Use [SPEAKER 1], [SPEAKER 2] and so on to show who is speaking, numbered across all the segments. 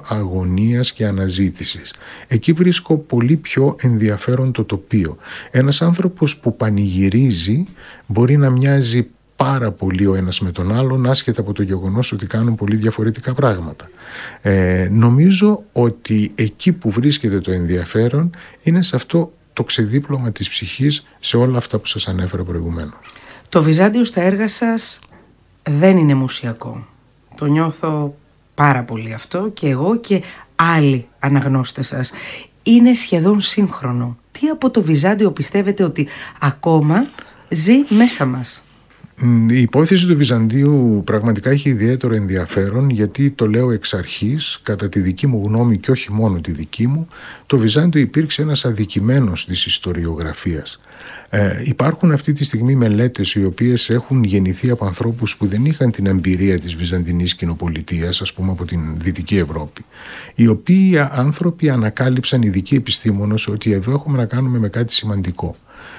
[SPEAKER 1] σημείο αγωνίας και αναζήτησης. Εκεί βρίσκω πολύ πιο ενδιαφέρον το τοπίο. Ένας άνθρωπος που πανηγυρίζει μπορεί να μοιάζει πάρα πολύ ο ένας με τον άλλον, άσχετα από το γεγονός ότι κάνουν πολύ διαφορετικά πράγματα. Νομίζω ότι εκεί που βρίσκεται το ενδιαφέρον είναι σε αυτό το ξεδίπλωμα της ψυχής, σε όλα αυτά που σας ανέφερα προηγουμένως.
[SPEAKER 2] Το Βυζάντιο στα έργα σας δεν είναι μουσιακό. Το νιώθω πάρα πολύ αυτό, και εγώ και άλλοι αναγνώστες σας. Είναι σχεδόν σύγχρονο. Τι από το Βυζάντιο πιστεύετε ότι ακόμα ζει μέσα μας?
[SPEAKER 1] Η υπόθεση του Βυζαντίου πραγματικά έχει ιδιαίτερο ενδιαφέρον, γιατί το λέω εξ αρχής, κατά τη δική μου γνώμη και όχι μόνο τη δική μου, το Βυζάντιο υπήρξε ένας αδικημένος της ιστοριογραφίας. Υπάρχουν αυτή τη στιγμή μελέτες οι οποίες έχουν γεννηθεί από ανθρώπους που δεν είχαν την εμπειρία της Βυζαντινής κοινοπολιτείας, ας πούμε από την Δυτική Ευρώπη, οι οποίοι άνθρωποι ανακάλυψαν, ειδικοί επιστήμονες, ότι εδώ έχουμε να κάνουμε με κάτι σημαντικό.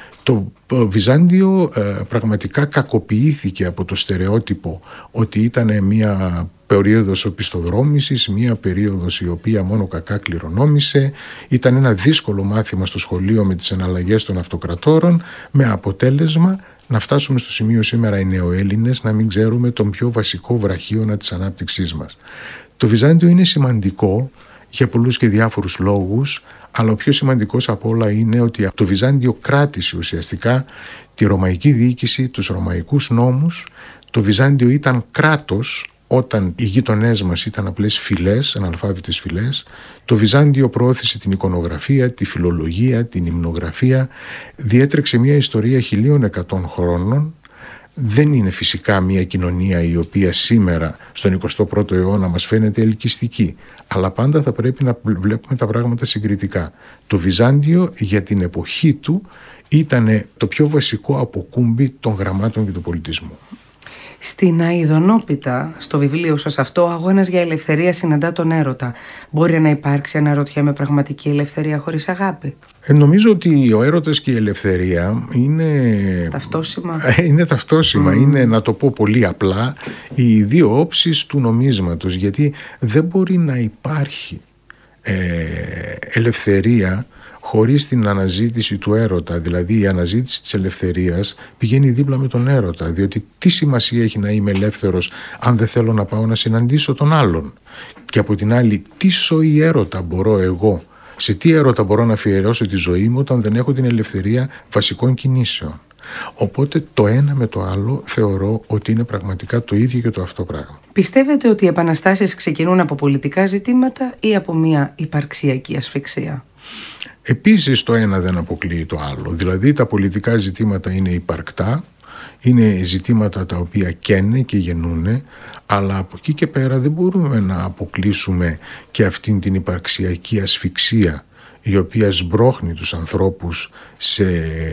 [SPEAKER 1] Το Βυζάντιο πραγματικά κακοποιήθηκε από το στερεότυπο ότι ήταν μια περίοδος οπισθοδρόμησης, μια περίοδος η οποία μόνο κακά κληρονόμησε, ήταν ένα δύσκολο μάθημα στο σχολείο με τις εναλλαγές των αυτοκρατόρων, με αποτέλεσμα να φτάσουμε στο σημείο σήμερα οι νεοέλληνες να μην ξέρουμε τον πιο βασικό βραχίωνα της ανάπτυξής μας. Το Βυζάντιο είναι σημαντικό για πολλούς και διάφορους λόγους, αλλά ο πιο σημαντικός από όλα είναι ότι το Βυζάντιο κράτησε ουσιαστικά τη ρωμαϊκή διοίκηση, τους ρωμαϊκούς νόμους. Το Βυζάντιο ήταν κράτος όταν οι γείτονές μας ήταν απλές φυλές, αναλφάβητες φυλές. Το Βυζάντιο προώθησε την εικονογραφία, τη φιλολογία, την υμνογραφία. Διέτρεξε μια ιστορία 1100 χρόνων. Δεν είναι φυσικά μια κοινωνία η οποία σήμερα στον 21ο αιώνα μας φαίνεται ελκυστική, αλλά πάντα θα πρέπει να βλέπουμε τα πράγματα συγκριτικά. Το Βυζάντιο για την εποχή του ήταν το πιο βασικό αποκούμπι των γραμμάτων και του πολιτισμού.
[SPEAKER 2] Στην Αηδονόπητα, στο βιβλίο σας αυτό, ο αγώνας για ελευθερία συναντά τον έρωτα. Μπορεί να υπάρξει, αναρωτιέμαι, πραγματική ελευθερία χωρίς αγάπη?
[SPEAKER 1] Νομίζω ότι ο έρωτας και η ελευθερία είναι
[SPEAKER 2] ταυτόσιμα.
[SPEAKER 1] Είναι ταυτόσιμα, είναι, να το πω πολύ απλά, οι δύο όψεις του νομίσματος, γιατί δεν μπορεί να υπάρχει ελευθερία χωρίς την αναζήτηση του έρωτα. Δηλαδή η αναζήτηση της ελευθερίας πηγαίνει δίπλα με τον έρωτα, διότι τι σημασία έχει να είμαι ελεύθερος αν δεν θέλω να πάω να συναντήσω τον άλλον? Και από την άλλη, τι σοή έρωτα μπορώ εγώ, σε τι έρωτα μπορώ να αφιερώσω τη ζωή μου όταν δεν έχω την ελευθερία βασικών κινήσεων? Οπότε το ένα με το άλλο θεωρώ ότι είναι πραγματικά το ίδιο και το αυτό πράγμα.
[SPEAKER 2] Πιστεύετε ότι οι επαναστάσεις ξεκινούν από πολιτικά ζητήματα ή από μια υπαρξιακή ασφυξία?
[SPEAKER 1] Επίσης το ένα δεν αποκλείει το άλλο. Δηλαδή τα πολιτικά ζητήματα είναι υπαρκτά, είναι ζητήματα τα οποία καίνε και γεννούνε, αλλά από εκεί και πέρα δεν μπορούμε να αποκλείσουμε και αυτήν την υπαρξιακή ασφυξία, η οποία σμπρώχνει τους ανθρώπους σε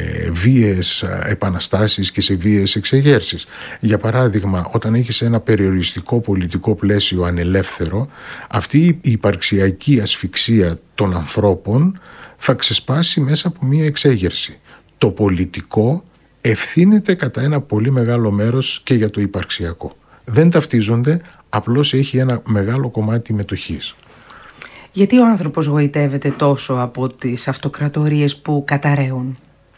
[SPEAKER 1] βίαιες επαναστάσεις και σε βίαιες εξεγέρσεις. Για παράδειγμα, όταν έχεις ένα περιοριστικό πολιτικό πλαίσιο ανελεύθερο, αυτή η υπαρξιακή ασφυξία των ανθρώπων θα ξεσπάσει μέσα από μία εξέγερση. Το πολιτικό ευθύνεται κατά ένα πολύ μεγάλο μέρος και για το υπαρξιακό. Δεν ταυτίζονται, απλώς έχει ένα μεγάλο κομμάτι μετοχής.
[SPEAKER 2] Γιατί ο άνθρωπος γοητεύεται τόσο από τις αυτοκρατορίες που καταραίουν?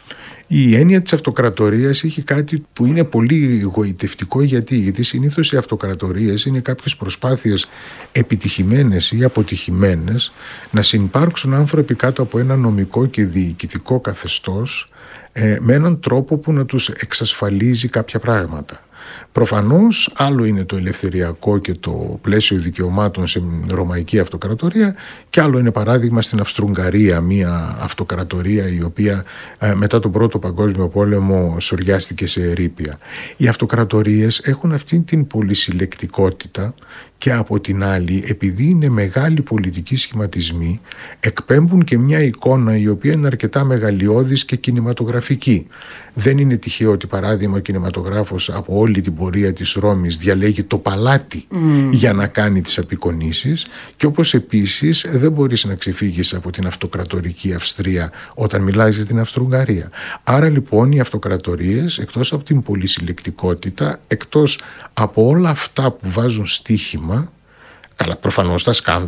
[SPEAKER 1] Η έννοια της αυτοκρατορίας έχει κάτι που είναι πολύ γοητευτικό. Γιατί συνήθως οι αυτοκρατορίες είναι κάποιες προσπάθειες επιτυχημένες ή αποτυχημένες να συνυπάρξουν άνθρωποι κάτω από ένα νομικό και διοικητικό καθεστώς με έναν τρόπο που να τους εξασφαλίζει κάποια πράγματα. Προφανώς άλλο είναι το ελευθεριακό και το πλαίσιο δικαιωμάτων σε ρωμαϊκή αυτοκρατορία και άλλο είναι παράδειγμα στην Αυστρο-Ουγγαρία, μια αυτοκρατορία η οποία μετά τον Πρώτο Παγκόσμιο Πόλεμο σωριάστηκε σε ερείπια. Οι αυτοκρατορίες έχουν αυτή την πολυσυλλεκτικότητα και από την άλλη, επειδή είναι μεγάλοι πολιτικοί σχηματισμοί, εκπέμπουν και μια εικόνα η οποία είναι αρκετά μεγαλειώδης και κινηματογραφική. Δεν είναι τυχαίο ότι, παράδειγμα, ο κινηματογράφος από όλη την πορεία της Ρώμης διαλέγει το παλάτι για να κάνει τις απεικονίσεις, και όπως επίσης δεν μπορείς να ξεφύγεις από την αυτοκρατορική Αυστρία όταν μιλάς για την Αυστρο-Ουγγαρία. Άρα λοιπόν οι αυτοκρατορίες, εκτός από την πολυσυλλεκτικότητα, εκτός από όλα αυτά που βάζουν στοίχημα, καλά, προφανώς τα σκάνδαλα